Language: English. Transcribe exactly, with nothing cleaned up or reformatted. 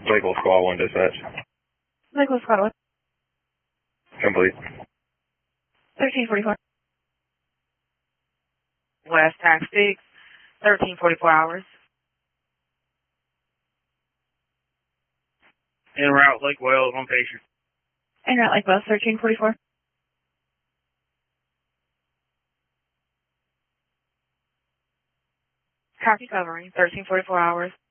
Lakeville Squad one dispatch. Lakeville Squad one. Complete. thirteen forty-four. West Tax six, thirteen forty-four hours. En route, Lake Wales, one patient. En route, Lake Wales, thirteen forty-four. Copy covering, thirteen forty-four hours.